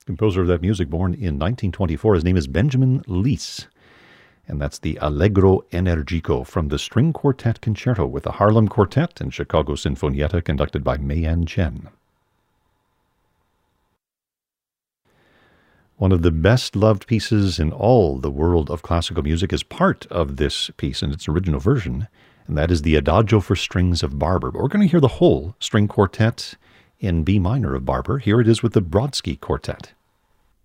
Composer of that music, born in 1924. His name is Benjamin Leese. And that's the Allegro Energico from the String Quartet Concerto with the Harlem Quartet and Chicago Sinfonietta, conducted by Mei-An Chen. One of the best-loved pieces in all the world of classical music is part of this piece in its original version, and that is the Adagio for Strings of Barber. But we're going to hear the whole string quartet in B minor of Barber. Here it is with the Brodsky Quartet.